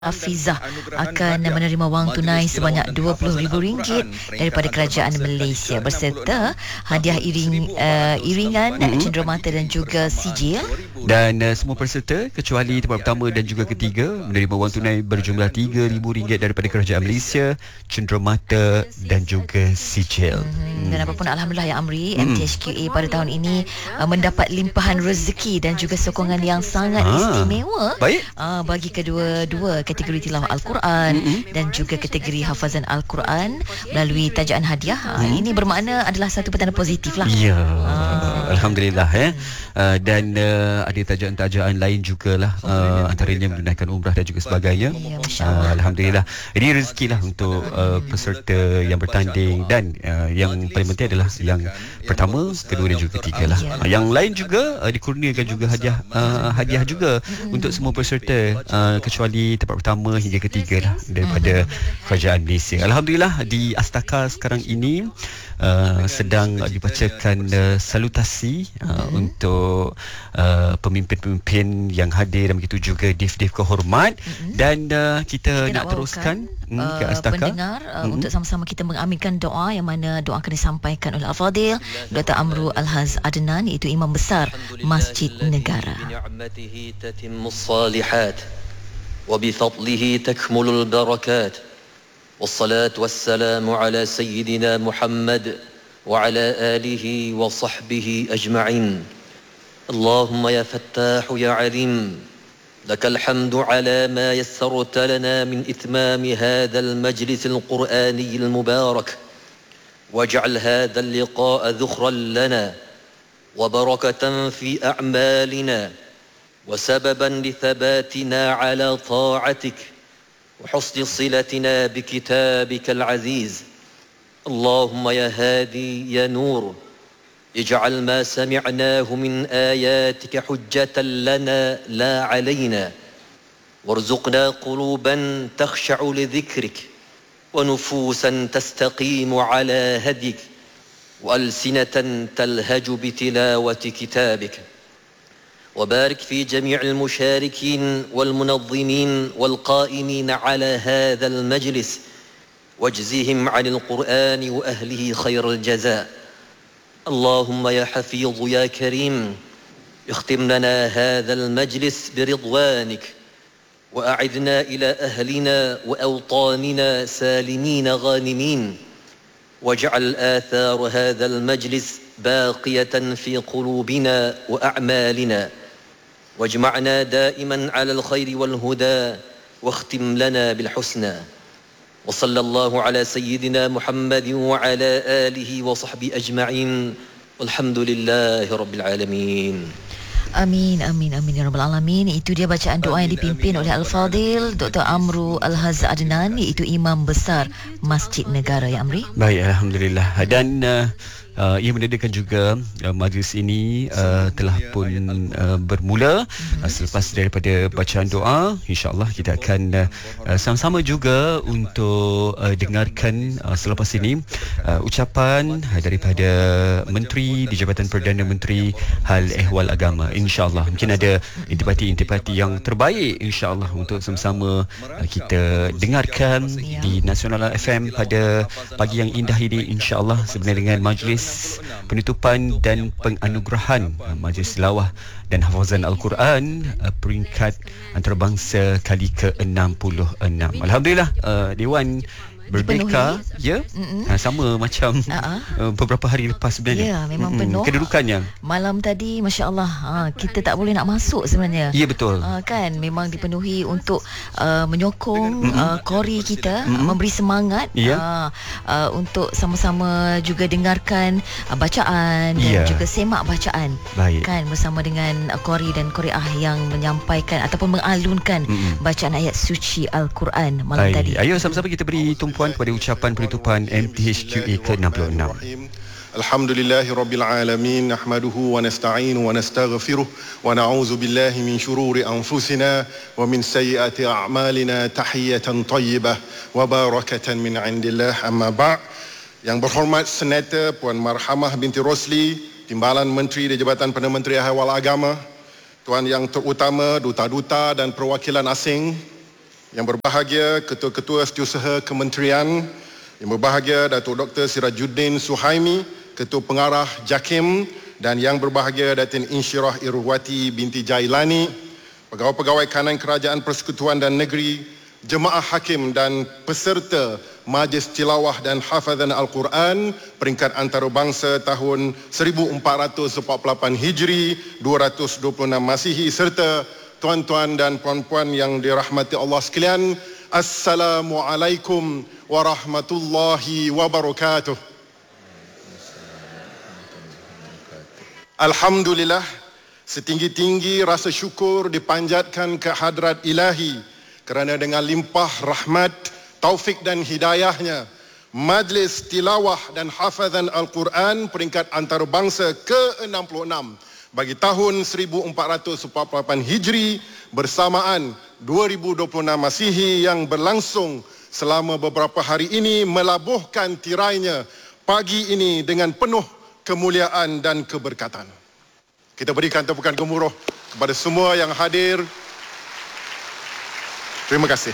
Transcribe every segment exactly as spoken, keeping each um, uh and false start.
Hafizah akan menerima wang tunai sebanyak dua puluh ribu ringgit daripada kerajaan Malaysia berserta hadiah iring uh, iringan mm-hmm. cenderamata dan juga sijil. Dan uh, semua peserta kecuali tempat pertama dan juga ketiga menerima wang tunai berjumlah tiga ribu ringgit daripada kerajaan Malaysia, cenderamata dan juga sijil. Mm-hmm. Dan apapun alhamdulillah ya Amri, mm-hmm. M T H Q A pada tahun ini uh, mendapat limpahan rezeki dan juga sokongan yang sangat ah, istimewa baik. Uh, bagi kedua-dua kategori tilawah Al-Quran mm-hmm. dan juga kategori hafazan Al-Quran melalui tajaan hadiah. Mm-hmm. Ini bermakna adalah satu petanda positif lah. Ya, ah. Alhamdulillah eh. Uh, dan uh, ada tajaan-tajaan lain jugalah, uh, antaranya menunaikan umrah dan juga sebagainya. Ya, uh, Alhamdulillah. Ini rezeki lah untuk uh, peserta yang bertanding dan uh, yang paling penting adalah yang pertama, kedua dan juga ketiga lah. Ya. Uh, yang lain juga uh, dikurniakan juga hadiah uh, hadiah juga mm-hmm. untuk semua peserta uh, kecuali tempat pertama hingga ketiga lah daripada kerajaan Malaysia. Alhamdulillah di Astaka sekarang ini uh, sedang dibacakan uh, salutasi uh, mm-hmm. untuk uh, pemimpin-pemimpin yang hadir dan begitu juga div-div kehormat mm-hmm. dan uh, kita, kita nak, nak teruskan uh, ke Astaka pendengar uh, mm-hmm. untuk sama-sama kita mengaminkan doa yang mana doa akan disampaikan oleh Al-Fadil Doktor Amru Al-Haz Adnan, iaitu Imam Besar Masjid Negara. وبفضله تكمل البركات والصلاة والسلام على سيدنا محمد وعلى آله وصحبه أجمعين. اللهم يا فتاح يا عليم، لك الحمد على ما يسرت لنا من إتمام هذا المجلس القرآني المبارك، واجعل هذا اللقاء ذخرا لنا وبركة في أعمالنا وسببا لثباتنا على طاعتك وحسن صلتنا بكتابك العزيز. اللهم يا هادي يا نور، اجعل ما سمعناه من آياتك حجة لنا لا علينا، وارزقنا قلوبا تخشع لذكرك ونفوسا تستقيم على هديك وألسنة تلهج بتلاوة كتابك. وبارك في جميع المشاركين والمنظمين والقائمين على هذا المجلس، واجزهم عن القرآن وأهله خير الجزاء. اللهم يا حفيظ يا كريم، اختم لنا هذا المجلس برضوانك، وأعدنا إلى أهلنا وأوطاننا سالمين غانمين، واجعل آثار هذا المجلس باقية في قلوبنا وأعمالنا، واجمعنا دائما على الخير والهدى، واختم لنا بالحسنى. وصلى الله على سيدنا محمد وعلى آله وصحبه أجمعين، والحمد لله رب العالمين. Amin, amin, amin ya Rabbal Alamin. Itu dia bacaan doa yang dipimpin oleh Al-Fadil Doktor Amru Al-Haz Adnan, iaitu Imam Besar Masjid Negara ya Amri. Baik, Alhamdulillah. Dan uh, uh, ia menandakan juga uh, majlis ini uh, telah pun uh, bermula. uh, Selepas daripada bacaan doa, insya-Allah kita akan uh, sama-sama juga untuk uh, dengarkan uh, selepas ini uh, ucapan daripada Menteri di Jabatan Perdana Menteri Hal Ehwal Agama. InsyaAllah mungkin ada intipati-intipati yang terbaik insyaAllah untuk sama-sama uh, kita dengarkan ya. Di Nasional F M pada pagi yang indah ini insyaAllah, sebenarnya dengan majlis penutupan dan penganugerahan uh, majlis tilawah dan hafazan Al-Quran uh, peringkat antarabangsa kali ke enam puluh enam. Alhamdulillah uh, Dewan Merdeka ya ha, sama macam uh-huh. uh, beberapa hari lepas sebenarnya. Ya, memang mm-mm. penuh kedudukannya. Malam tadi masya-Allah ha, kita tak boleh nak masuk sebenarnya. Ya betul. Ha, kan memang dipenuhi untuk uh, menyokong uh, kori kita, mm-mm. memberi semangat ya. uh, uh, untuk sama-sama juga dengarkan uh, bacaan dan ya. juga semak bacaan. Baik. Kan bersama dengan uh, kori dan koriah yang menyampaikan ataupun mengalunkan mm-mm. bacaan ayat suci Al-Quran malam Baik. tadi. Ayo sama-sama kita beri tumpuan kepada ucapan penutupan M T H Q A ke enam puluh enam. Alhamdulillahirabbil alamin, nahmaduhu wa nasta'inu wa nastaghfiruh wa na'udzu billahi min shururi anfusina wa min sayyiati a'malina, tahiyatan thayyibah wa barakatan min indillah, amma ba'. Yang berhormat Senator Puan Marhamah binti Rosli, Timbalan Menteri di Jabatan Perdana Menteri Ehwal Agama, Tuan Yang Terutama, duta-duta dan perwakilan asing, Yang berbahagia Ketua-Ketua Setiausaha Kementerian, yang berbahagia Datuk Doktor Sirajuddin Suhaimi, Ketua Pengarah JAKIM, dan yang berbahagia Datin Insyirah Irwati binti Jailani, pegawai-pegawai kanan Kerajaan Persekutuan dan Negeri, jemaah hakim dan peserta Majlis Tilawah dan Hafazan Al-Quran peringkat antarabangsa tahun seribu empat ratus empat puluh lapan Hijri, dua ratus dua puluh enam Masihi, serta tuan-tuan dan puan-puan yang dirahmati Allah sekalian, Assalamualaikum warahmatullahi wabarakatuh. Alhamdulillah, setinggi-tinggi rasa syukur dipanjatkan ke hadrat Ilahi kerana dengan limpah rahmat, taufik dan hidayahnya, Majlis Tilawah dan Hafazan Al-Quran peringkat antarabangsa ke enam puluh enam bagi tahun seribu empat ratus empat puluh lapan Hijri bersamaan dua ribu dua puluh enam Masihi yang berlangsung selama beberapa hari ini melabuhkan tirainya pagi ini dengan penuh kemuliaan dan keberkatan. Kita berikan tepukan gemuruh kepada semua yang hadir. Terima kasih.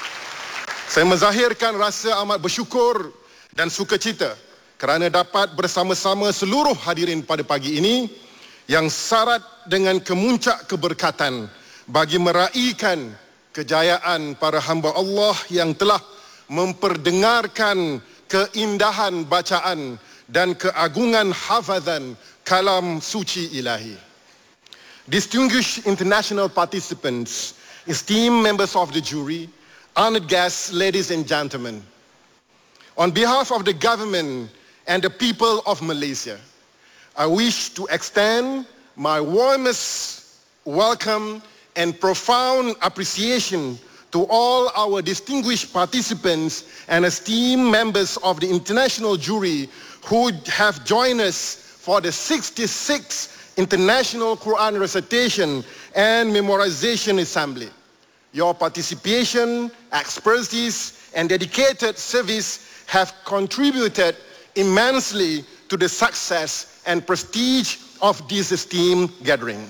Saya menzahirkan rasa amat bersyukur dan sukacita kerana dapat bersama-sama seluruh hadirin pada pagi ini yang syarat dengan kemuncak keberkatan bagi meraihkan kejayaan para hamba Allah yang telah memperdengarkan keindahan bacaan dan keagungan hafazan kalam suci ilahi. Distinguished international participants, esteemed members of the jury, honored guests, ladies and gentlemen, on behalf of the government and the people of Malaysia, I wish to extend my warmest welcome and profound appreciation to all our distinguished participants and esteemed members of the international jury who have joined us for the sixty-sixth International Quran Recitation and Memorization Assembly. Your participation, expertise, and dedicated service have contributed immensely to the success and prestige of this esteemed gathering.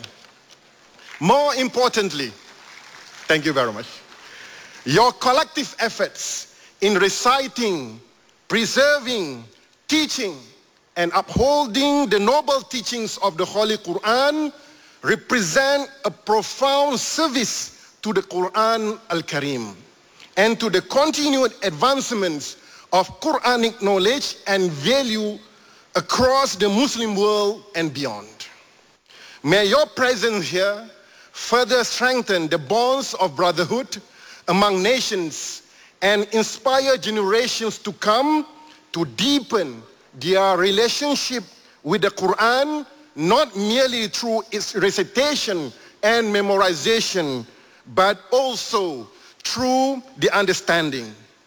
More importantly, thank you very much, your collective efforts in reciting, preserving, teaching, and upholding the noble teachings of the Holy Quran represent a profound service to the Quran Al-Karim and to the continued advancements of Quranic knowledge and value across the Muslim world and beyond. May your presence here further strengthen the bonds of brotherhood among nations and inspire generations to come to deepen their relationship with the Quran, not merely through its recitation and memorization, but also through the understanding,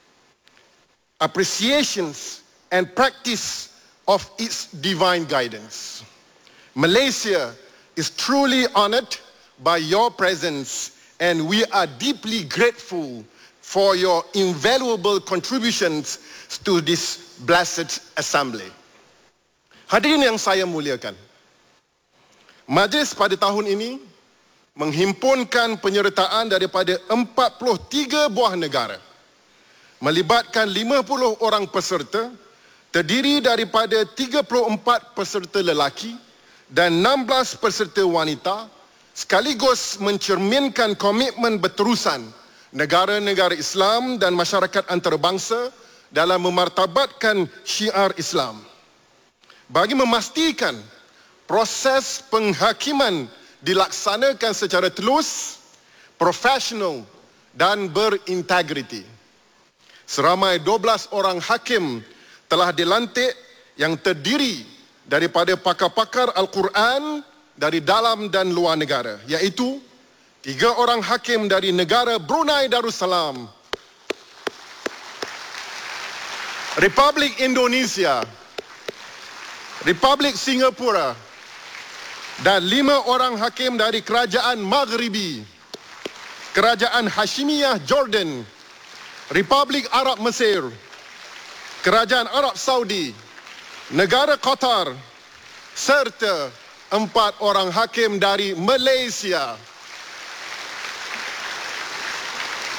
appreciations, and practice of its divine guidance. Malaysia is truly honored by your presence, and we are deeply grateful for your invaluable contributions to this blessed assembly. Hadirin yang saya muliakan, majlis pada tahun ini menghimpunkan penyertaan daripada empat puluh tiga buah negara, melibatkan lima puluh orang peserta, terdiri daripada tiga puluh empat peserta lelaki dan enam belas peserta wanita, sekaligus mencerminkan komitmen berterusan negara-negara Islam dan masyarakat antarabangsa dalam memartabatkan syiar Islam. Bagi memastikan proses penghakiman dilaksanakan secara telus, profesional dan berintegriti. Seramai dua belas orang hakim telah dilantik yang terdiri daripada pakar-pakar Al-Quran dari dalam dan luar negara, iaitu tiga orang hakim dari negara Brunei Darussalam, Republik Indonesia, Republik Singapura, dan lima orang hakim dari Kerajaan Maghribi, Kerajaan Hashimiyah Jordan, Republik Arab Mesir, Kerajaan Arab Saudi, negara Qatar, serta empat orang hakim dari Malaysia.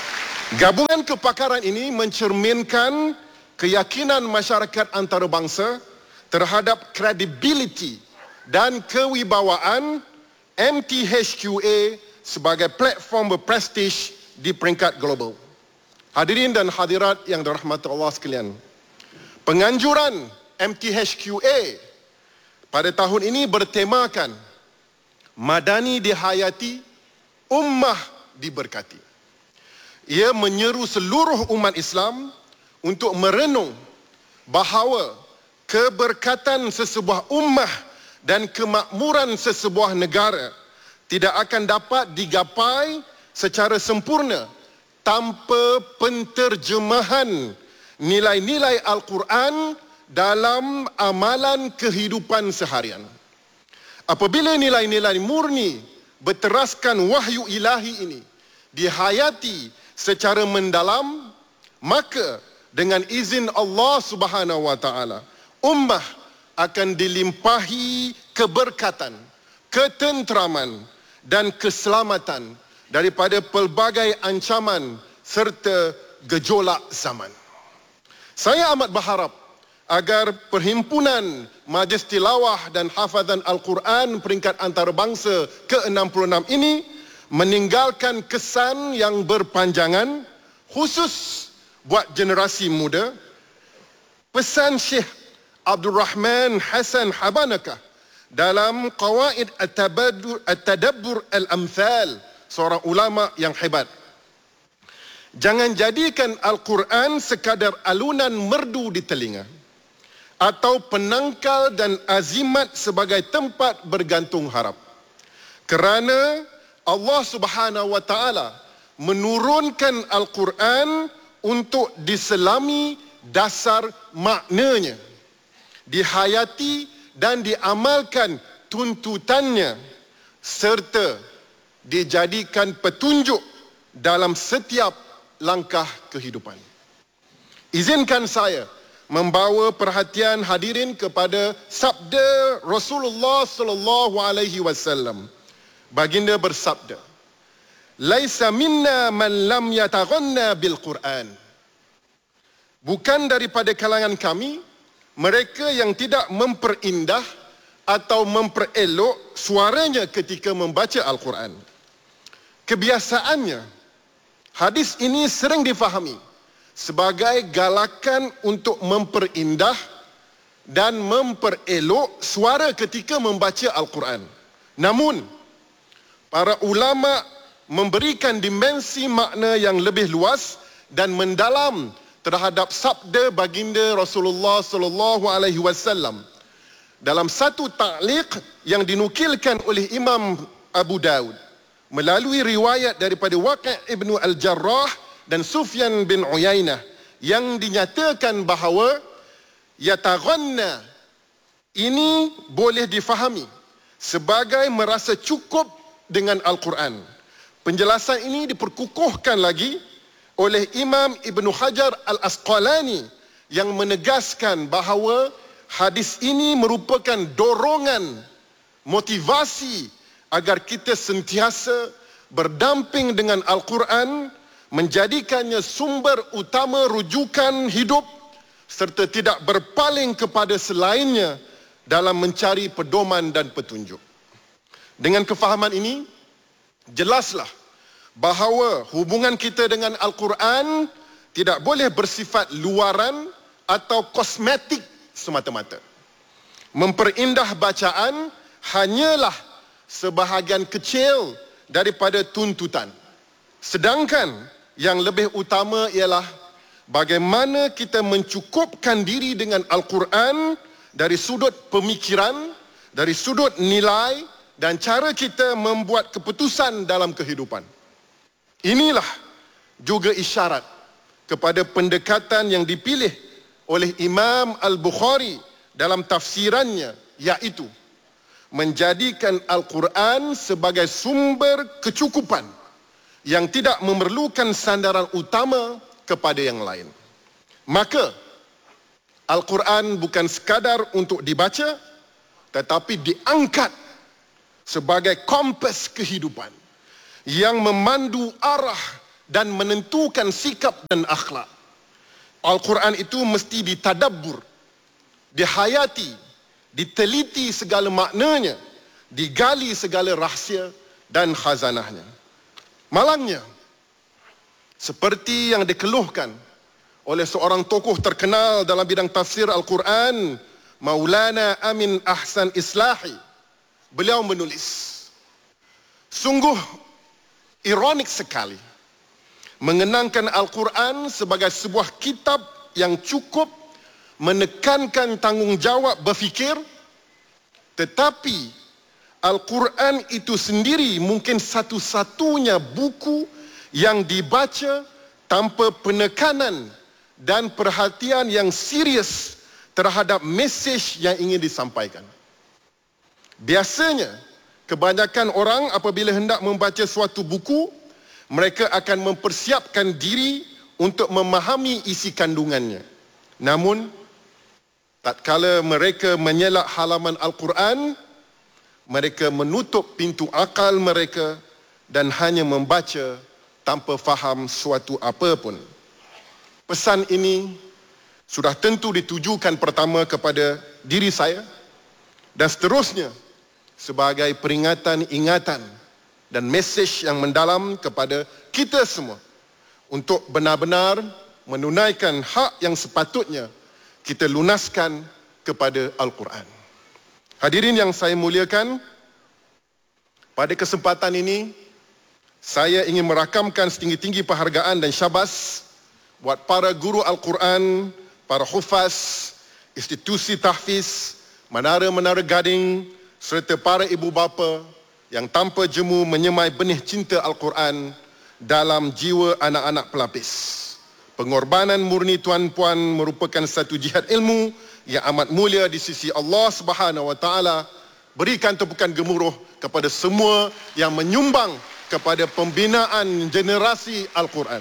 Gabungan kepakaran ini mencerminkan keyakinan masyarakat antarabangsa terhadap kredibiliti dan kewibawaan M T H Q A sebagai platform berprestij di peringkat global. Hadirin dan hadirat yang dirahmati Allah sekalian, penganjuran M T H Q A pada tahun ini bertemakan Madani dihayati, Ummah diberkati. Ia menyeru seluruh umat Islam untuk merenung bahawa keberkatan sesebuah ummah dan kemakmuran sesebuah negara tidak akan dapat digapai secara sempurna tanpa penterjemahan nilai-nilai Al-Quran dalam amalan kehidupan seharian. Apabila nilai-nilai murni berteraskan wahyu ilahi ini dihayati secara mendalam, maka dengan izin Allah Subhanahu wa taala, ummah akan dilimpahi keberkatan, ketenteraman dan keselamatan daripada pelbagai ancaman serta gejolak zaman. Saya amat berharap agar Perhimpunan Majlis Tilawah dan Hafazan Al-Quran peringkat antarabangsa ke enam puluh enam ini meninggalkan kesan yang berpanjangan khusus buat generasi muda. Pesan Syekh Abdul Rahman Hassan Habanakah dalam Qawaid At-Tadabbur Al-Amthal, seorang ulama yang hebat. Jangan jadikan Al-Quran sekadar alunan merdu di telinga atau penangkal dan azimat sebagai tempat bergantung harap. Kerana Allah Subhanahu wa taala menurunkan Al-Quran untuk diselami dasar maknanya, dihayati dan diamalkan tuntutannya, serta dijadikan petunjuk dalam setiap langkah kehidupan. Izinkan saya membawa perhatian hadirin kepada sabda Rasulullah sallallahu alaihi wasallam. Baginda bersabda, "Laisa minna man lam yataghanna bil Quran." Bukan daripada kalangan kami mereka yang tidak memperindah atau memperelok suaranya ketika membaca Al-Quran. Kebiasaannya, hadis ini sering difahami sebagai galakan untuk memperindah dan memperelok suara ketika membaca Al-Quran. Namun, para ulama memberikan dimensi makna yang lebih luas dan mendalam terhadap sabda baginda Rasulullah sallallahu alaihi wasallam. Dalam satu ta'liq yang dinukilkan oleh Imam Abu Daud melalui riwayat daripada Waqi' ibnu Al-Jarrah dan Sufyan bin Uyainah yang dinyatakan bahawa yataghanna ini boleh difahami sebagai merasa cukup dengan Al-Quran. Penjelasan ini diperkukuhkan lagi oleh Imam Ibn Hajar Al-Asqalani yang menegaskan bahawa hadis ini merupakan dorongan, motivasi agar kita sentiasa berdamping dengan Al-Quran, menjadikannya sumber utama rujukan hidup serta tidak berpaling kepada selainnya dalam mencari pedoman dan petunjuk. Dengan kefahaman ini, jelaslah bahawa hubungan kita dengan Al-Quran tidak boleh bersifat luaran atau kosmetik semata-mata. Memperindah bacaan hanyalah sebahagian kecil daripada tuntutan. Sedangkan yang lebih utama ialah bagaimana kita mencukupkan diri dengan Al-Quran dari sudut pemikiran, dari sudut nilai dan cara kita membuat keputusan dalam kehidupan. Inilah juga isyarat kepada pendekatan yang dipilih oleh Imam Al-Bukhari dalam tafsirannya, iaitu menjadikan Al-Quran sebagai sumber kecukupan yang tidak memerlukan sandaran utama kepada yang lain. Maka Al-Quran bukan sekadar untuk dibaca, tetapi diangkat sebagai kompas kehidupan yang memandu arah dan menentukan sikap dan akhlak. Al-Quran itu mesti ditadabbur, dihayati, diteliti segala maknanya, digali segala rahsia dan khazanahnya. Malangnya, seperti yang dikeluhkan oleh seorang tokoh terkenal dalam bidang tafsir Al-Quran, Maulana Amin Ahsan Islahi, beliau menulis, sungguh ironik sekali mengenangkan Al-Quran sebagai sebuah kitab yang cukup menekankan tanggungjawab berfikir, tetapi Al-Quran itu sendiri mungkin satu-satunya buku yang dibaca tanpa penekanan dan perhatian yang serius terhadap mesej yang ingin disampaikan. Biasanya, kebanyakan orang apabila hendak membaca suatu buku, mereka akan mempersiapkan diri untuk memahami isi kandungannya. Namun, tatkala mereka menyelak halaman Al-Quran, mereka menutup pintu akal mereka dan hanya membaca tanpa faham suatu apa pun. Pesan ini sudah tentu ditujukan pertama kepada diri saya dan seterusnya sebagai peringatan-ingatan dan mesej yang mendalam kepada kita semua untuk benar-benar menunaikan hak yang sepatutnya kita lunaskan kepada Al-Quran. Hadirin yang saya muliakan, pada kesempatan ini saya ingin merakamkan setinggi-tinggi penghargaan dan syabas buat para guru Al-Quran, para hufaz, institusi tahfiz, menara-menara gading, serta para ibu bapa yang tanpa jemu menyemai benih cinta Al-Quran dalam jiwa anak-anak pelapis. Pengorbanan murni tuan-puan merupakan satu jihad ilmu yang amat mulia di sisi Allah Subhanahu Wa Taala. Berikan tepukan gemuruh kepada semua yang menyumbang kepada pembinaan generasi Al-Quran.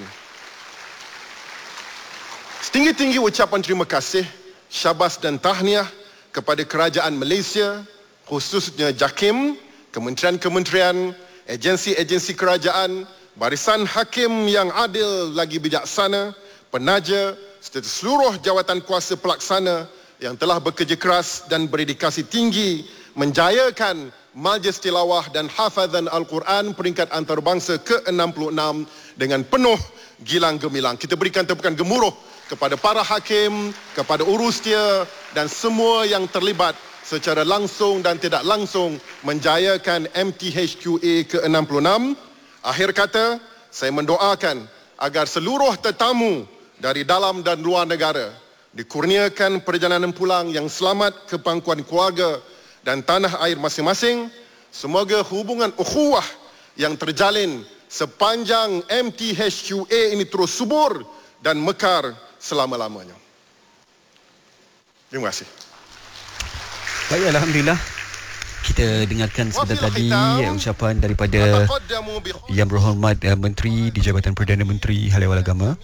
Setinggi-tinggi ucapan terima kasih, syabas dan tahniah kepada kerajaan Malaysia, khususnya JAKIM, kementerian-kementerian, agensi-agensi kerajaan, barisan hakim yang adil lagi bijaksana, penaja serta seluruh jawatan kuasa pelaksana yang telah bekerja keras dan berdedikasi tinggi menjayakan Majlis Tilawah dan Hafazan Al-Quran peringkat antarabangsa ke enam puluh enam dengan penuh gilang gemilang. Kita berikan tepukan gemuruh kepada para hakim, kepada urus dia dan semua yang terlibat secara langsung dan tidak langsung menjayakan M T H Q A ke enam puluh enam. Akhir kata, saya mendoakan agar seluruh tetamu dari dalam dan luar negara dikurniakan perjalanan pulang yang selamat ke pangkuan keluarga dan tanah air masing-masing. Semoga hubungan ukhuwah yang terjalin sepanjang M T H Q A ini terus subur dan mekar selama-lamanya. Terima kasih. Baik, Alhamdulillah. Kita dengarkan sebentar tadi ucapan daripada Yang Berhormat uh, Menteri di Jabatan Perdana Menteri Hal Ehwal Agama.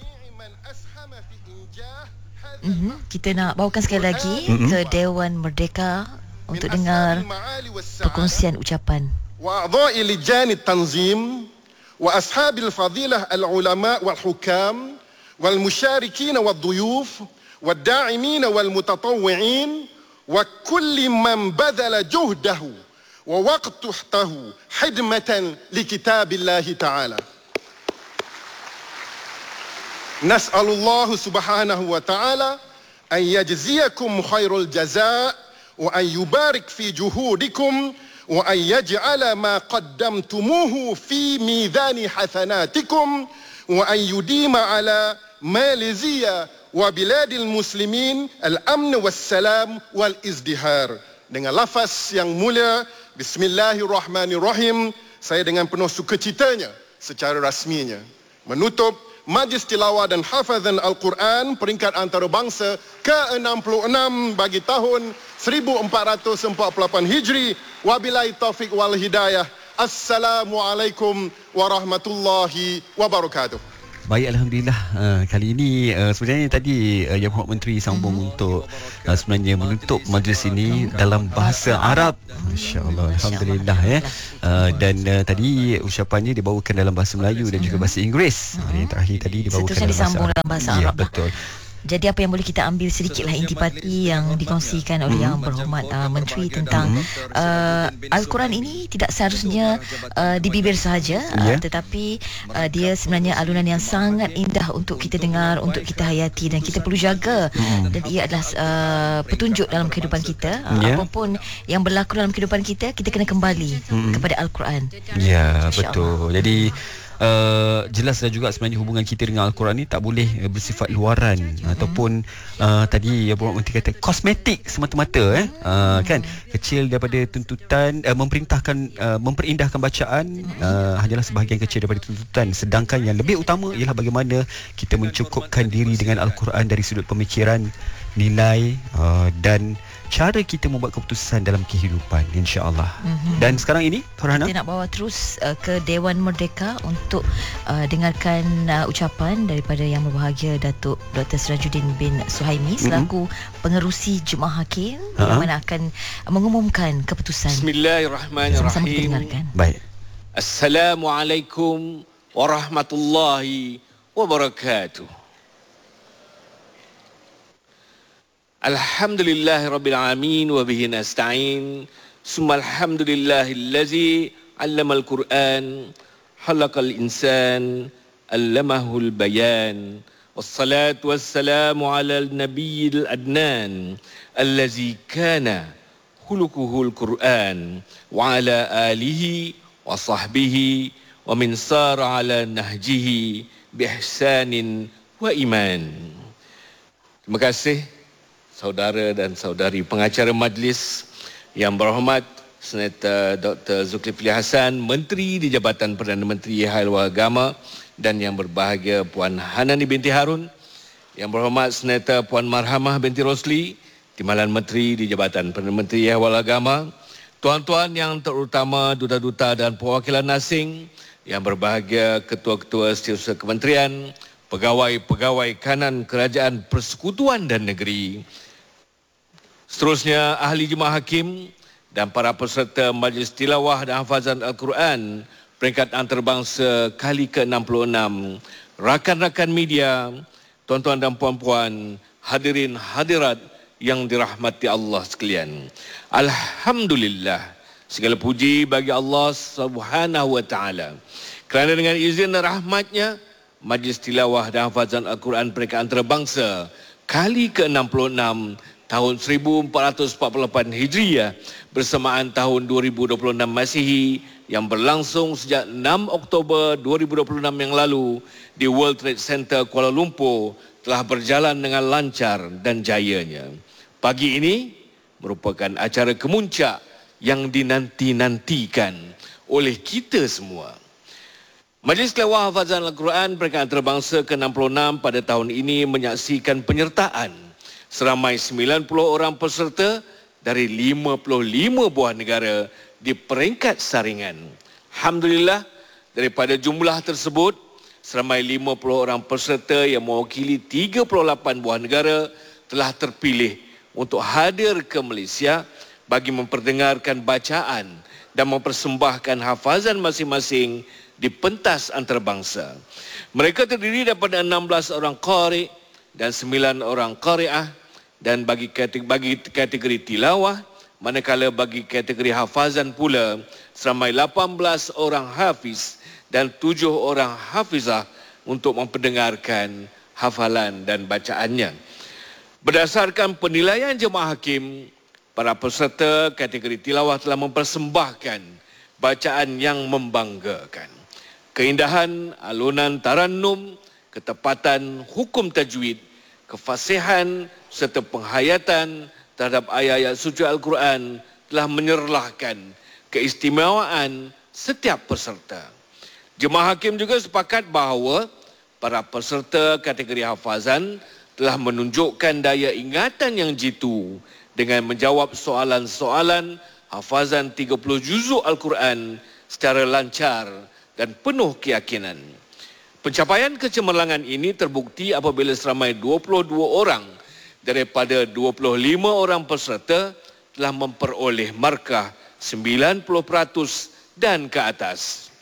Mm-hmm. Kita nak bawakan sekali lagi mm-hmm. ke Dewan Merdeka untuk dengar perkongsian ucapan. Wa a'dha'i lijani tanzim wa ashabil fadilah al-ulama wal hukam wal musyarikin wal duyuf wal da'imin wal mutatawwi'in وكل من بذل جهده ووقته خدمة لكتاب الله تعالى. نسأل الله سبحانه وتعالى أن يجزيكم خير الجزاء وأن يبارك في جهودكم وأن يجعل ما قدمتموه في ميزان حسناتكم وأن يديم على ماليزيا wa biladil muslimin al-amn wassalam wal izdihar. Dengan lafaz yang mulia Bismillahirrahmanirrahim, saya dengan penuh sukacitanya secara rasminya menutup Majlis Tilawah dan Hafazan Al-Quran peringkat antarabangsa ke enam puluh enam bagi tahun seribu empat ratus empat puluh lapan Hijri. Wabillahi taufik wal hidayah. Assalamualaikum warahmatullahi wabarakatuh. baik, Alhamdulillah. Uh, kali ini uh, sebenarnya tadi uh, Yang Berhormat Menteri sambung mm-hmm. untuk uh, sebenarnya menutup majlis ini dalam bahasa Arab. Masya-Allah, Alhamdulillah ya. Uh, dan uh, tadi ucapannya dibawakan dalam bahasa Melayu dan juga bahasa Inggeris. Mm-hmm. Yang terakhir tadi dibawakan dalam bahasa disambung Arab. dalam bahasa Ya, Arab. betul. Jadi apa yang boleh kita ambil sedikitlah intipati yang dikongsikan oleh Yang Berhormat uh, Menteri tentang uh, Al-Quran ini tidak seharusnya uh, di bibir sahaja, uh, tetapi uh, dia sebenarnya alunan yang sangat indah untuk kita dengar, untuk kita hayati, dan kita perlu jaga. Dan ia adalah uh, petunjuk dalam kehidupan kita. uh, yeah. Apapun yang berlaku dalam kehidupan kita, kita kena kembali hmm. kepada Al-Quran. Ya, betul. Jadi Uh, jelas juga sebenarnya hubungan kita dengan Al-Quran ni tak boleh uh, bersifat luaran mm-hmm. ataupun uh, tadi Yang Berhormat Menteri kata kosmetik semata-mata eh uh, kan, kecil daripada tuntutan, uh, memerintahkan uh, memperindahkan bacaan uh, hanyalah sebahagian kecil daripada tuntutan, sedangkan yang lebih utama ialah bagaimana kita mencukupkan diri dengan Al-Quran dari sudut pemikiran, nilai uh, dan cara kita membuat keputusan dalam kehidupan, insya-Allah. Mm-hmm. Dan sekarang ini Farhana, kita nak bawa terus uh, ke Dewan Merdeka untuk uh, dengarkan uh, ucapan daripada Yang Berbahagia Datuk Doktor Sirajuddin bin Suhaimi selaku mm-hmm. pengerusi Jemaah Hakim uh-huh. yang mana akan mengumumkan keputusan. Bismillahirrahmanirrahim. Sama-sama kita dengarkan. Baik. Assalamualaikum warahmatullahi wabarakatuh. Alhamdulillahirabbil alamin wa bihi nasta'in. Summa alhamdulillahillazi 'allamal Qur'an, khalaqal insan, 'allamahul bayan. Wassalatu wassalamu 'alal nabiyil adnan allazi kana khuluquhul Qur'an wa 'ala alihi wa sahbihi wa min sara 'ala nahjihi bi ihsanin wa iman. Terima kasih saudara dan saudari pengacara majlis, Yang Berhormat Senator Doktor Zulkifli Hasan, Menteri di Jabatan Perdana Menteri Hal Agama, dan Yang Berbahagia Puan Hanani binti Harun, Yang Berhormat Senator Puan Marhamah binti Rosli, Timbalan Menteri di Jabatan Perdana Menteri Hal Agama, tuan-tuan yang terutama duta-duta dan perwakilan asing, Yang Berbahagia Ketua-Ketua Setiausaha Kementerian, pegawai-pegawai kanan Kerajaan Persekutuan dan Negeri, seterusnya ahli jemaah hakim dan para peserta majlis tilawah dan hafazan Al-Quran peringkat antarabangsa kali ke enam puluh enam, rakan-rakan media, tuan-tuan dan puan-puan, hadirin hadirat yang dirahmati Allah sekalian. Alhamdulillah, segala puji bagi Allah Subhanahu wa taala kerana dengan izin dan rahmatnya majlis tilawah dan hafazan Al-Quran peringkat antarabangsa kali ke enam puluh enam tahun seribu empat ratus empat puluh lapan Hijriah bersamaan tahun dua ribu dua puluh enam Masihi yang berlangsung sejak enam Oktober dua ribu dua puluh enam yang lalu di World Trade Center Kuala Lumpur telah berjalan dengan lancar dan jayanya. Pagi ini merupakan acara kemuncak yang dinanti-nantikan oleh kita semua. Majlis Tilawah Hafazan Al-Quran peringkat antarabangsa ke enam puluh enam pada tahun ini menyaksikan penyertaan seramai sembilan puluh orang peserta dari lima puluh lima buah negara di peringkat saringan. Alhamdulillah, daripada jumlah tersebut, seramai lima puluh orang peserta yang mewakili tiga puluh lapan buah negara telah terpilih untuk hadir ke Malaysia bagi memperdengarkan bacaan dan mempersembahkan hafazan masing-masing di pentas antarabangsa. Mereka terdiri daripada enam belas orang qari dan sembilan orang qari'ah, dan bagi kategori, bagi kategori tilawah, manakala bagi kategori hafazan pula seramai lapan belas orang hafiz dan tujuh orang hafizah untuk memperdengarkan hafalan dan bacaannya. Berdasarkan penilaian jemaah hakim, para peserta kategori tilawah telah mempersembahkan bacaan yang membanggakan. Keindahan alunan tarannum, ketepatan hukum tajwid, kefasihan serta penghayatan terhadap ayat-ayat suci Al-Quran telah menyerlahkan keistimewaan setiap peserta. Jemaah hakim juga sepakat bahawa para peserta kategori hafazan telah menunjukkan daya ingatan yang jitu dengan menjawab soalan-soalan hafazan tiga puluh juzuk Al-Quran secara lancar dan penuh keyakinan. Pencapaian kecemerlangan ini terbukti apabila seramai dua puluh dua orang daripada dua puluh lima orang peserta telah memperoleh markah sembilan puluh peratus dan ke atas.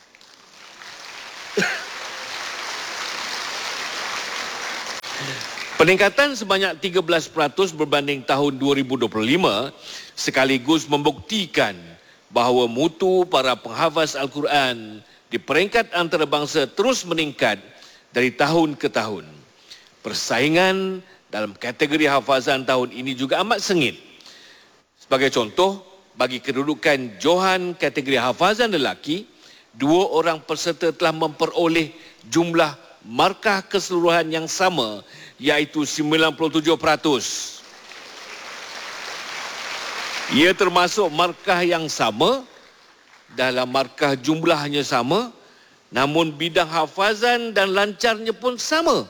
Peningkatan sebanyak tiga belas peratus berbanding tahun dua ribu dua puluh lima sekaligus membuktikan bahawa mutu para penghafaz Al-Quran di peringkat antarabangsa terus meningkat dari tahun ke tahun. Persaingan dalam kategori hafazan tahun ini juga amat sengit. Sebagai contoh, bagi kedudukan Johan kategori hafazan lelaki, dua orang peserta telah memperoleh jumlah markah keseluruhan yang sama, iaitu sembilan puluh tujuh peratus. Ia termasuk markah yang sama, dalam markah jumlahnya sama, namun bidang hafazan dan lancarnya pun sama.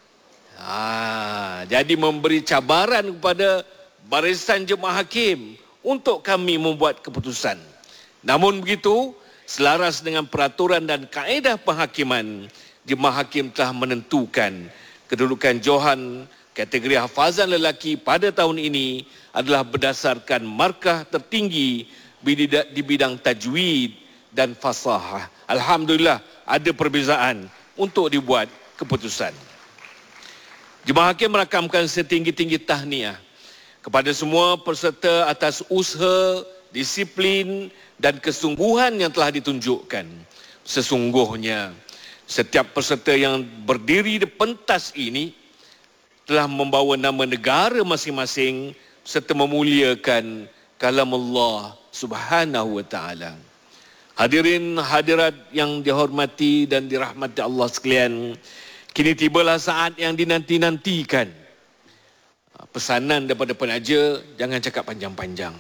Ha, jadi memberi cabaran kepada barisan jemaah hakim untuk kami membuat keputusan. Namun begitu, selaras dengan peraturan dan kaedah penghakiman, jemaah hakim telah menentukan kedudukan Johan kategori hafazan lelaki pada tahun ini adalah berdasarkan markah tertinggi di bidang tajwid dan fasahah. Alhamdulillah, ada perbezaan untuk dibuat keputusan. Jemaah hakim merakamkan setinggi-tinggi tahniah kepada semua peserta atas usaha, disiplin dan kesungguhan yang telah ditunjukkan. Sesungguhnya, setiap peserta yang berdiri di pentas ini telah membawa nama negara masing-masing serta memuliakan kalam Allah Subhanahu wa ta'ala. Hadirin hadirat yang dihormati dan dirahmati Allah sekalian, kini tibalah saat yang dinanti-nantikan. Pesanan daripada penaja, jangan cakap panjang-panjang.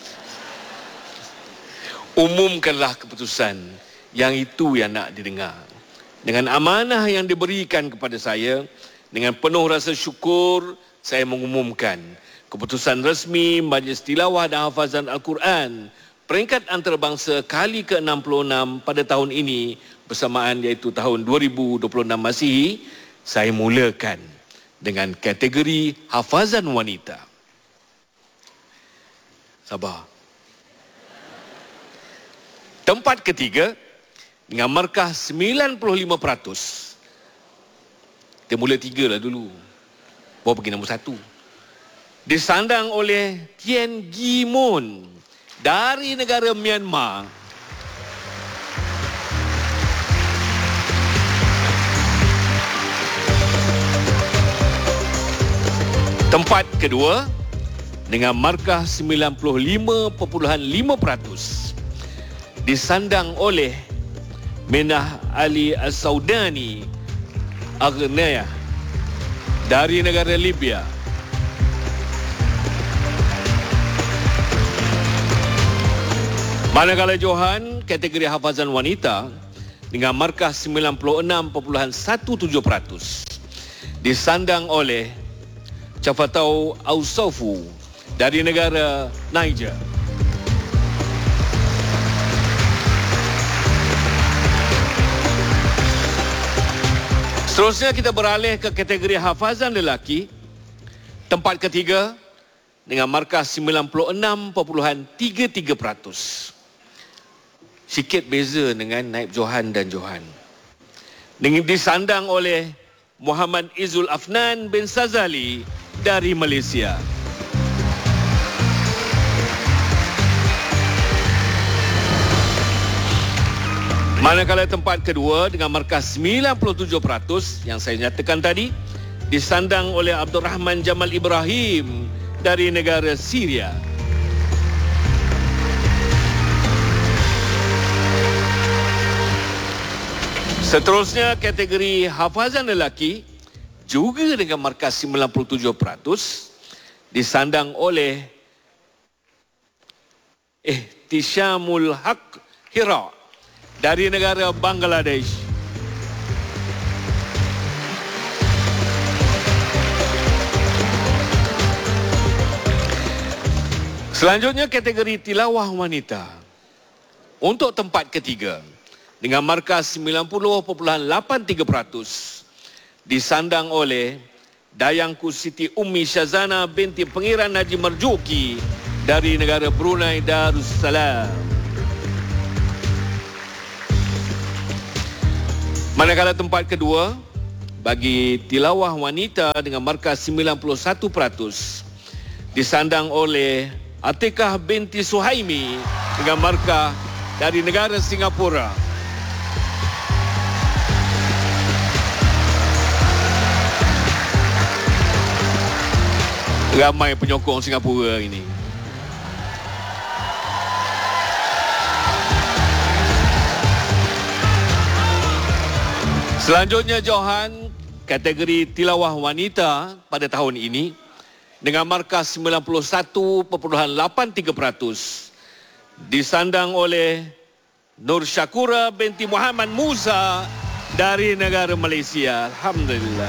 Umumkanlah keputusan, yang itu yang nak didengar. Dengan amanah yang diberikan kepada saya, dengan penuh rasa syukur, saya mengumumkan keputusan resmi Majlis Tilawah dan Hafazan Al-Quran peringkat antarabangsa kali ke enam puluh enam pada tahun ini bersamaan, iaitu tahun dua ribu dua puluh enam Masihi. Saya mulakan dengan kategori hafazan wanita. Sabar. Tempat ketiga dengan markah sembilan puluh lima peratus. Kita mula tiga lah dulu, baru pergi nombor satu. Disandang oleh Tien Gi Mun dari negara Myanmar. Tempat kedua dengan markah sembilan puluh lima perpuluhan lima peratus disandang oleh Minah Ali As-Saudani Aghnaya dari negara Libya. Manakala Johan kategori hafazan wanita dengan markah sembilan puluh enam perpuluhan tujuh belas peratus disandang oleh Chafatau Ausofu dari negara Niger. Seterusnya kita beralih ke kategori hafazan lelaki. Tempat ketiga dengan markah sembilan puluh enam perpuluhan tiga tiga peratus. Sikit beza dengan Naib Johan dan Johan. Dengan disandang oleh Muhammad Izul Afnan bin Sazali dari Malaysia. Manakala tempat kedua dengan markah sembilan puluh tujuh peratus yang saya nyatakan tadi disandang oleh Abdul Rahman Jamal Ibrahim dari negara Syria. Seterusnya kategori hafazan lelaki juga dengan markah sembilan puluh tujuh peratus disandang oleh Ihtishamul Haq Hira dari negara Bangladesh. Selanjutnya kategori tilawah wanita. Untuk tempat ketiga dengan markah sembilan puluh perpuluhan lapan tiga peratus disandang oleh Dayangku Siti Ummi Syazana binti Pengiran Haji Marzuki dari negara Brunei Darussalam. Manakala tempat kedua bagi tilawah wanita dengan markah sembilan puluh satu peratus disandang oleh Atikah binti Suhaimi dengan markah dari negara Singapura. Ramai penyokong Singapura ini. Selanjutnya Johan kategori tilawah wanita pada tahun ini dengan markah sembilan puluh satu perpuluhan lapan tiga peratus disandang oleh Nur Syakura binti Muhammad Musa dari negara Malaysia. Alhamdulillah.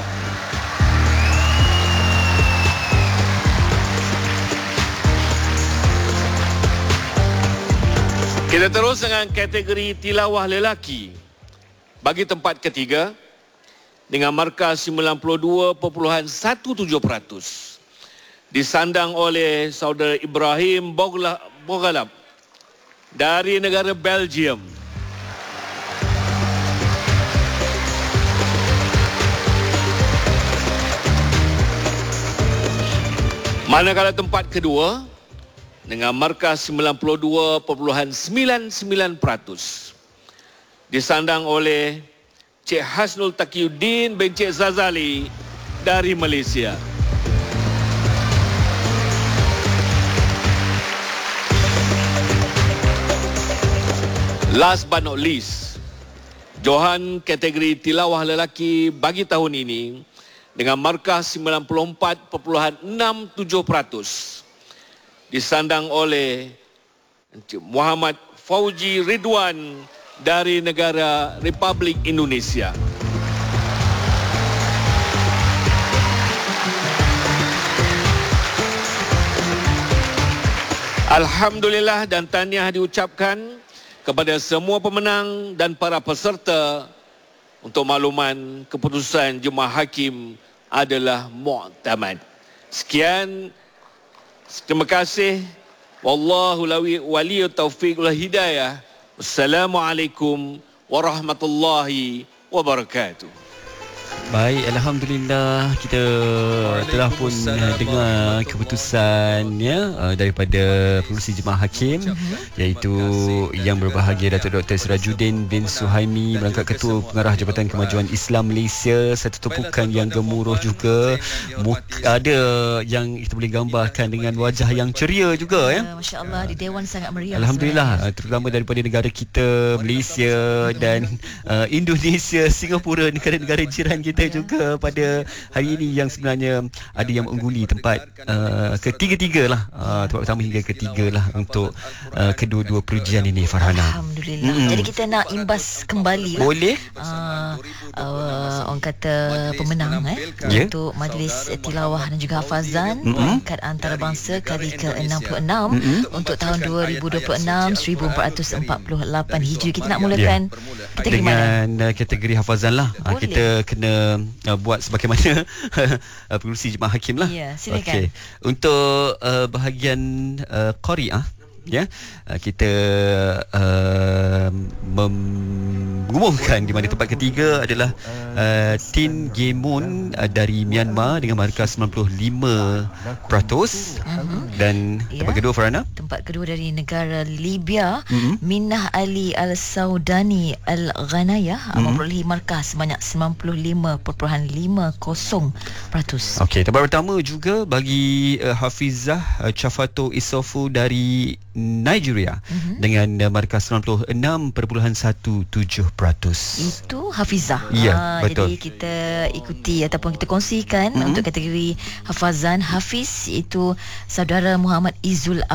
Kita terus dengan kategori tilawah lelaki. Bagi tempat ketiga dengan markah sembilan puluh dua perpuluhan satu tujuh peratus disandang oleh saudara Ibrahim Bogalab dari negara Belgium. Manakala tempat kedua dengan markah sembilan puluh dua perpuluhan sembilan sembilan peratus disandang oleh Cik Hasnul Taqiyuddin bin Cik Zazali dari Malaysia. Last but not least, Johan kategori tilawah lelaki bagi tahun ini dengan markah sembilan puluh empat perpuluhan enam tujuh peratus disandang oleh Encik Muhammad Fauji Ridwan dari negara Republik Indonesia. Alhamdulillah dan tahniah diucapkan kepada semua pemenang dan para peserta. Untuk makluman, keputusan Jemaah Hakim adalah mu'tamad. Sekian, terima kasih. Wallahu waliyut taufiq wal hidayah. Assalamualaikum warahmatullahi wabarakatuh. Baik, Alhamdulillah kita telah pun dengar keputusan ya daripada Pengerusi Jemaah Hakim, iaitu yang berbahagia Datuk Doktor Sirajuddin bin Suhaimi, merangkap Ketua Pengarah Jabatan Kemajuan Islam Malaysia. Satu tumpukan yang gemuruh juga. Ada yang kita boleh gambarkan dengan wajah yang ceria juga ya. Masya Allah, di Dewan sangat meriah. Alhamdulillah, sebenarnya. Terutama daripada negara kita Malaysia dan uh, Indonesia, Singapura, negara-negara jiran kita ya. Juga pada hari ini yang sebenarnya ada yang mengungguli tempat uh, ketiga-tiga lah, uh, tempat pertama hingga ketiga lah untuk uh, kedua-dua perujian ini, Farhana. Alhamdulillah. Mm-hmm. Jadi kita nak imbas kembali lah. Boleh. Uh, uh, orang kata pemenang eh yeah. untuk Majlis Tilawah dan juga Hafazan mm-hmm. Peringkat Antarabangsa kali ke enam puluh enam mm-hmm. untuk tahun dua ribu dua puluh enam seribu empat ratus empat puluh lapan Hijri. Kita nak mulakan yeah. kategori dengan mana? Kategori hafazan lah. Boleh. Kita kena uh, buat sebagaimana Pengerusi Jemaah Hakim lah. Ya, silakan. Okay. Untuk uh, bahagian uh, qari'ah ya, uh, kita uh, mengumumkan di mana tempat ketiga adalah uh, Tin Gemun uh, dari Myanmar dengan markah sembilan puluh lima peratus uh-huh. dan tempat ya. kedua Farhana, tempat kedua dari negara Libya uh-huh. Minah Ali Al-Saudani Al-Ghanayah uh-huh. memperolehi markah sebanyak sembilan puluh lima perpuluhan lima kosong peratus. Okey, tempat pertama juga bagi uh, Hafizah uh, Chafato Isofu dari Nigeria uh-huh. dengan uh, markah sembilan puluh enam perpuluhan satu tujuh peratus. Itu Hafizah. Ya, ha, betul. Jadi kita ikuti ataupun kita kongsikan uh-huh. untuk kategori hafazan Hafiz, iaitu saudara Muhammad Izul Afnan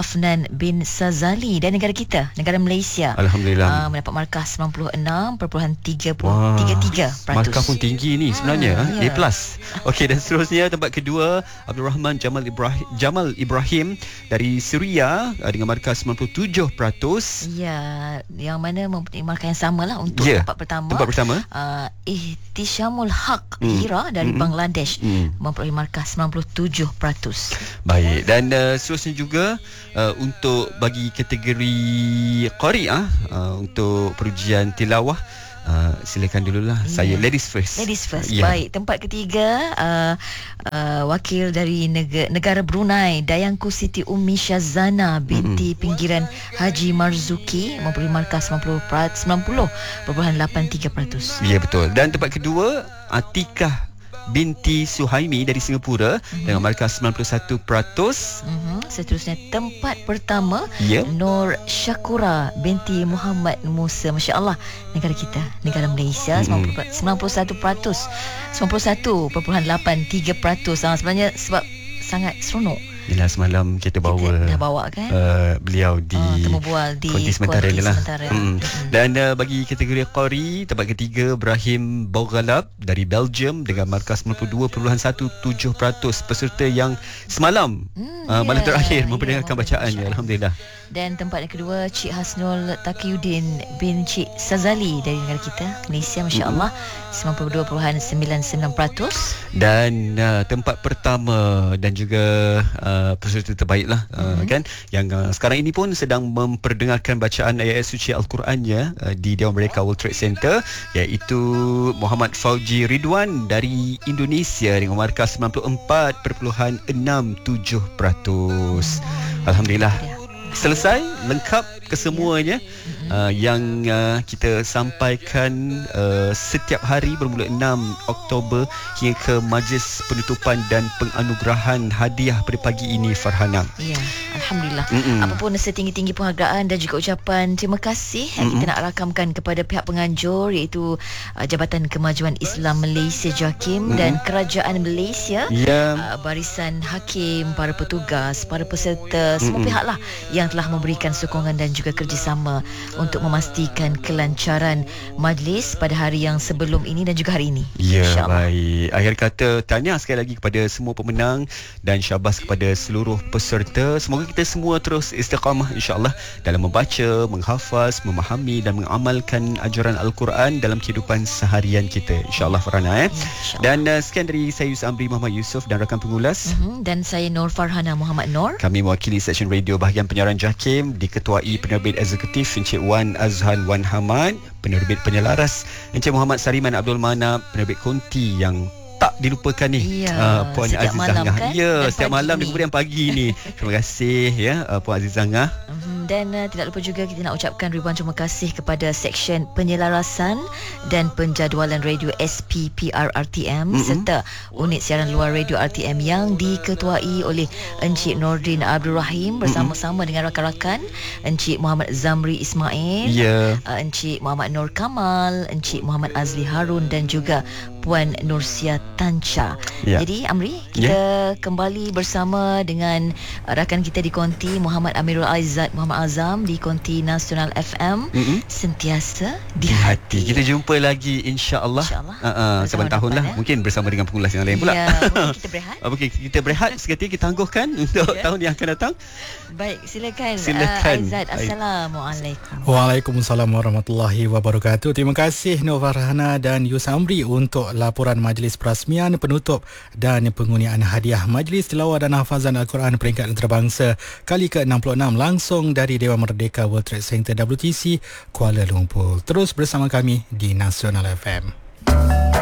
bin Sazali dari negara kita, negara Malaysia. Alhamdulillah. Uh, mendapat markah sembilan puluh enam perpuluhan tiga tiga peratus. Markah pun tinggi ni sebenarnya. Hmm, A ya. plus. Okey, dan seterusnya tempat kedua Abdul Rahman Jamal Ibrahim Jamal Ibrahim dari Syria uh, dengan markah sembilan puluh tujuh peratus. Ya, yang mana mempunyai markah yang sama lah untuk Ya, tempat pertama. tempat pertama. Uh, Ihtishamul Haq Hmm. Hira dari Hmm. Bangladesh Hmm. memperoleh markah sembilan puluh tujuh peratus. Baik, dan uh, seterusnya juga uh, untuk bagi kategori qari ah uh, untuk perujian tilawah, uh, silakan dululah. Yeah. Saya ladies first. Ladies first. Ya. Baik, tempat ketiga uh, uh, wakil dari negara, negara Brunei, Dayangku Siti Ummi Syazana binti mm-hmm. pinggiran Haji Marzuki memperoleh markah sembilan puluh perpuluhan lapan tiga peratus. Ya, betul. Dan tempat kedua Atikah binti Suhaimi dari Singapura mm-hmm. dengan markah sembilan puluh satu peratus. Mm-hmm. Seterusnya tempat pertama Ya. Nur Syakura binti Muhammad Musa, Masya Allah, negara kita, negara Malaysia, Mm-hmm. sembilan puluh satu peratus, sembilan puluh satu perpuluhan lapan tiga peratus. Ha, sebenarnya sebab sangat seronok. Yalah, semalam kita bawa, Kita dah bawa kan uh, beliau di uh, temu bual di konti sementara konti ni lah. sementara. Hmm. Mm-hmm. Dan uh, bagi kategori qari, tempat ketiga Ibrahim Boghalab dari Belgium dengan markah sembilan puluh dua perpuluhan satu tujuh peratus. Peserta yang semalam Hmm, uh, malam ya, terakhir ya, memperdengarkan bacaannya. Alhamdulillah. Dan tempat yang kedua Cik Hasnul Taqiyuddin bin Cik Sazali dari negara kita, Malaysia, Masya Allah, sembilan puluh dua perpuluhan sembilan sembilan peratus. Dan uh, tempat pertama dan juga uh, peserta terbaik lah uh, Mm-hmm. kan, yang uh, sekarang ini pun sedang memperdengarkan bacaan ayat suci Al-Qurannya uh, di Dewan Merdeka World Trade Center, iaitu Muhammad Fauji Ridwan dari Indonesia dengan markah sembilan puluh empat perpuluhan enam tujuh peratus. Alhamdulillah. Selesai, lengkap kesemuanya uh, yang uh, kita sampaikan uh, setiap hari bermula enam Oktober hingga ke majlis penutupan dan penganugerahan hadiah pada pagi ini, Farhana. Ya, Alhamdulillah. Mm-mm. Apapun setinggi-tinggi penghargaan dan juga ucapan terima kasih yang kita nak rakamkan kepada pihak penganjur, iaitu uh, Jabatan Kemajuan Islam Malaysia JAKIM, Mm-mm. dan Kerajaan Malaysia, Ya. uh, barisan hakim, para petugas, para peserta, semua Mm-mm. pihak lah yang telah memberikan sokongan dan juga kerjasama untuk memastikan kelancaran majlis pada hari yang sebelum ini dan juga hari ini. Ya, InsyaAllah. baik. Akhir kata, tahniah sekali lagi kepada semua pemenang dan syabas kepada seluruh peserta. Semoga kita semua terus istiqamah, insyaAllah, dalam membaca, menghafaz, memahami dan mengamalkan ajaran Al-Quran dalam kehidupan seharian kita, insyaAllah, Farhana. Eh? Ya, insyaAllah. Dan uh, sekian dari saya Yus Amri Muhammad Yusof dan rakan pengulas. Mhm, dan saya Nur Farhana Muhammad Nur. Kami mewakili Seksyen Radio Bahagian Penyiaran JAKIM, diketuai Penerbit Eksekutif Encik Wan Azhan Wan Hamad, Penerbit Penyelaras Encik Muhammad Sariman Abdul Manap, Penerbit Konti yang tak dilupakan ni, Ya, uh, Puan setiap Aziz malam Zangah. kan? Ya, Dan setiap pagi malam ni. dan kemudian pagi ni. Terima kasih ya, uh, Puan Aziz Zangah. Mhm, dan uh, tidak lupa juga kita nak ucapkan ribuan terima kasih kepada Seksyen Penyelarasan dan Penjadualan Radio S P P R R T M, Mm-mm. serta Unit Siaran Luar Radio R T M yang diketuai oleh Encik Nordin Abdul Rahim bersama-sama dengan rakan-rakan Encik Muhammad Zamri Ismail, Ya. uh, Encik Muhammad Nur Kamal, Encik Muhammad Azli Harun dan juga Puan Nursia Tancha. Ya. Jadi Amri, kita kembali bersama dengan uh, rakan kita di konti, Muhammad Amirul Aizat Muhammad Azam di konti Nasional F M. Mm-mm. Sentiasa di Di hati. hati. Kita jumpa lagi, insya-Allah. InsyaAllah. Uh, uh, Pada Saban tahun tahun lah. depan, ya. Mungkin bersama dengan pengulas yang lain pula. Ya, boleh kita berehat? Okey, kita berehat seketika, kita tangguhkan untuk Ya. tahun yang akan datang. Baik, silakan. Silakan. Uh, Aizat, Baik. Assalamualaikum. Waalaikumsalam warahmatullahi wabarakatuh. Terima kasih Nur Farhana dan Yus Amri untuk laporan majlis perasmian penutup dan pengurniaan hadiah Majlis Tilawah dan Hafazan Al-Quran peringkat antarabangsa kali ke enam puluh enam langsung dari Dewan Merdeka World Trade Center W T C Kuala Lumpur. Terus bersama kami di Nasional F M.